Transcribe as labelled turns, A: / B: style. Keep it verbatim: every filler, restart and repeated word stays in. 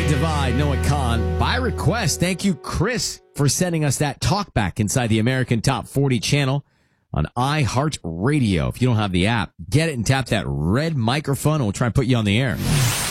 A: Great Divide, Noah Khan. By request, thank you, Chris, for sending us that talkback inside the American Top forty channel on iHeartRadio. If you don't have the app, get it and tap that red microphone and we'll try and put you on the air.